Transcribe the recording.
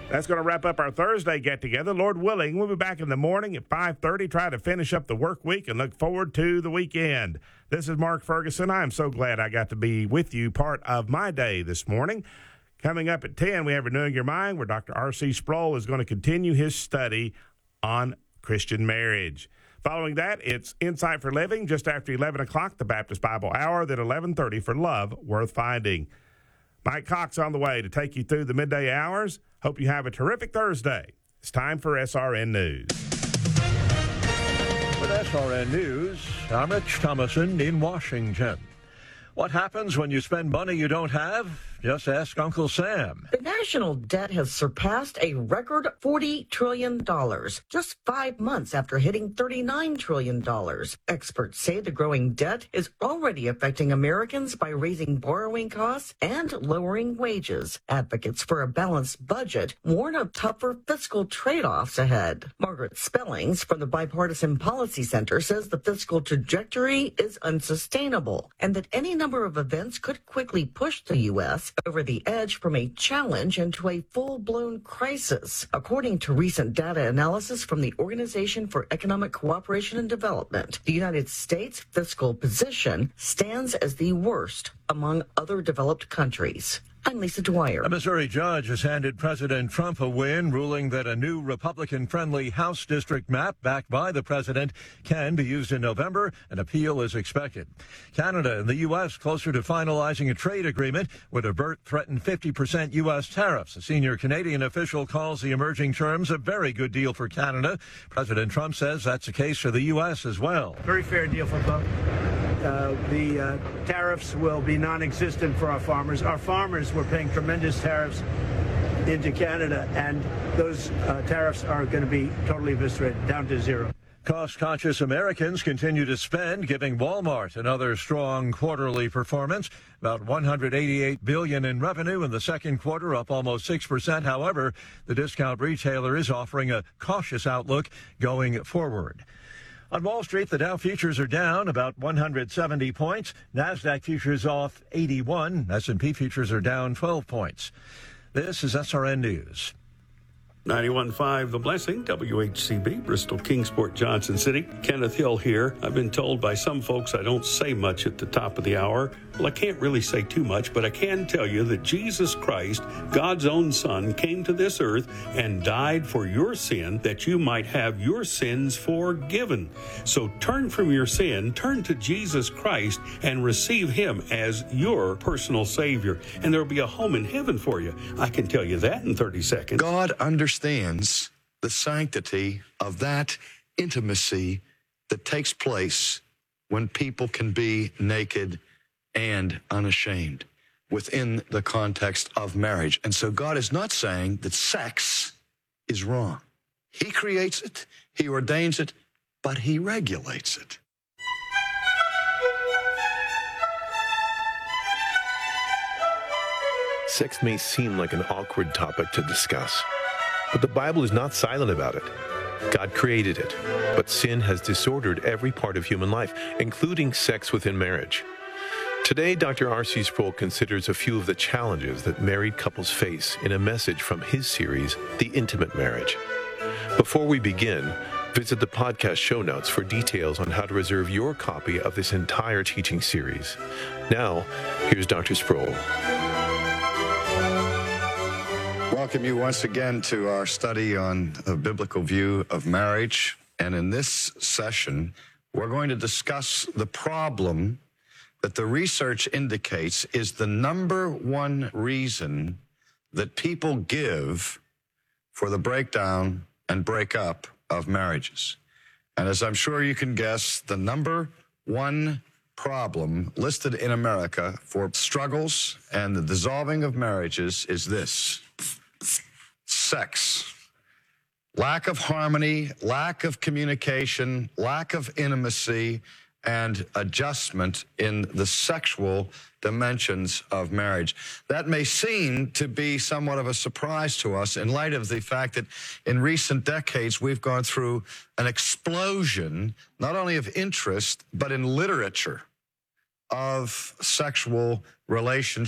That's going to wrap up our Thursday get-together. Lord willing, we'll be back in the morning at 5:30, try to finish up the work week and look forward to the weekend. This is Mark Ferguson. I'm so glad I got to be with you part of my day this morning. Coming up at 10, we have Renewing Your Mind, where Dr. R.C. Sproul is going to continue his study on Christian marriage. Following that, it's Insight for Living. Just after 11 o'clock, the Baptist Bible Hour, then 11:30 for Love Worth Finding. Mike Cox on the way to take you through the midday hours. Hope you have a terrific Thursday. It's time for SRN News. With SRN News, I'm Rich Thomason in Washington. What happens when you spend money you don't have? Just ask Uncle Sam. The national debt has surpassed a record $40 trillion, just 5 months after hitting $39 trillion. Experts say the growing debt is already affecting Americans by raising borrowing costs and lowering wages. Advocates for a balanced budget warn of tougher fiscal trade-offs ahead. Margaret Spellings from the Bipartisan Policy Center says the fiscal trajectory is unsustainable and that any number of events could quickly push the U.S. over the edge from a challenge into a full-blown crisis. According to recent data analysis from the Organization for Economic Cooperation and Development, the United States' fiscal position stands as the worst among other developed countries. I'm Lisa Dwyer. A Missouri judge has handed President Trump a win, ruling that a new Republican-friendly House district map backed by the president can be used in November. An appeal is expected. Canada and the U.S. closer to finalizing a trade agreement would avert threatened 50% U.S. tariffs. A senior Canadian official calls the emerging terms a very good deal for Canada. President Trump says that's the case for the U.S. as well. Very fair deal for both. The tariffs will be non-existent for our farmers. Our farmers were paying tremendous tariffs into Canada, and those tariffs are going to be totally eviscerated, down to zero. Cost-conscious Americans continue to spend, giving Walmart another strong quarterly performance. About $188 billion in revenue in the second quarter, up almost 6%. However, the discount retailer is offering a cautious outlook going forward. On Wall Street, the Dow futures are down about 170 points. NASDAQ futures off 81. S&P futures are down 12 points. This is SRN News. 91.5 The Blessing, WHCB, Bristol, Kingsport, Johnson City. Kenneth Hill here. I've been told by some folks I don't say much at the top of the hour. Well, I can't really say too much, but I can tell you that Jesus Christ, God's own Son, came to this earth and died for your sin that you might have your sins forgiven. So turn from your sin, turn to Jesus Christ, and receive Him as your personal Savior. And there will be a home in heaven for you. I can tell you that in 30 seconds. God understands the sanctity of that intimacy that takes place when people can be naked and unashamed within the context of marriage. And so God is not saying that sex is wrong. He creates it, He ordains it, but He regulates it. Sex may seem like an awkward topic to discuss, but the Bible is not silent about it. God created it, but sin has disordered every part of human life, including sex within marriage. Today, Dr. R.C. Sproul considers a few of the challenges that married couples face in a message from his series, The Intimate Marriage. Before we begin, visit the podcast show notes for details on how to reserve your copy of this entire teaching series. Now, here's Dr. Sproul. Welcome you once again to our study on a biblical view of marriage. And in this session, we're going to discuss the problem that the research indicates is the number one reason that people give for the breakdown and breakup of marriages. And as I'm sure you can guess, the number one problem listed in America for struggles and the dissolving of marriages is this: sex. Lack of harmony, lack of communication, lack of intimacy, and adjustment in the sexual dimensions of marriage. That may seem to be somewhat of a surprise to us in light of the fact that in recent decades we've gone through an explosion, not only of interest, but in literature of sexual relationships.